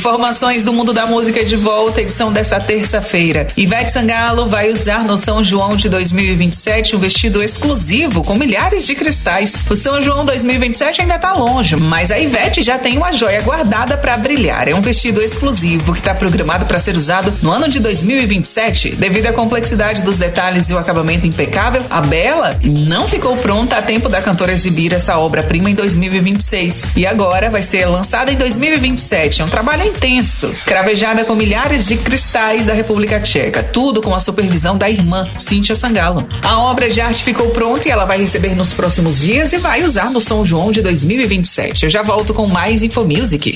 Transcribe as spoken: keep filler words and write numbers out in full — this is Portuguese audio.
Informações do mundo da música de volta, edição dessa terça-feira. Ivete Sangalo vai usar no São João de dois mil e vinte e sete um vestido exclusivo com milhares de cristais. O São João dois mil e vinte e sete ainda tá longe, mas a Ivete já tem uma joia guardada para brilhar. É um vestido exclusivo que está programado para ser usado no ano de dois mil e vinte e sete. Devido à complexidade dos detalhes e o acabamento impecável, a Bela não ficou pronta a tempo da cantora exibir essa obra-prima em dois mil e vinte e seis. E agora vai ser lançada em dois mil e vinte e sete. É um trabalho intenso, cravejada com milhares de cristais da República Tcheca, tudo com a supervisão da irmã, Cíntia Sangalo. A obra de arte ficou pronta e ela vai receber nos próximos dias e vai usar no São João de dois mil e vinte e sete. Eu já volto com mais Infomusic.